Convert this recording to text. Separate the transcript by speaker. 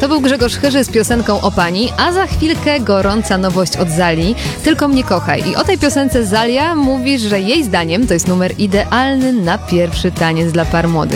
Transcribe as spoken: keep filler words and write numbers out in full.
Speaker 1: To był Grzegorz Chyży z piosenką o pani, a za chwilkę gorąca nowość od Zali, Tylko mnie kochaj. I o tej piosence Zalia mówi, że jej zdaniem to jest numer idealny na pierwszy taniec dla par młodych.